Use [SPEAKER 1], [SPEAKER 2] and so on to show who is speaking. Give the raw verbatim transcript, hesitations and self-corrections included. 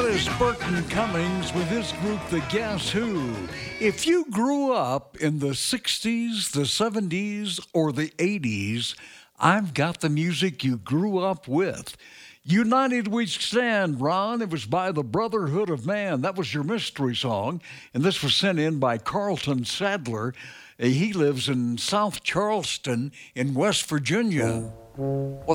[SPEAKER 1] is Burton Cummings with his group, The Guess Who. If you grew up in the sixties, the seventies, or the eighties, I've got the music you grew up with. United We Stand, Ron. It was by the Brotherhood of Man. That was your mystery song. And this was sent in by Carlton Sadler. He lives in South Charleston in West Virginia. Well,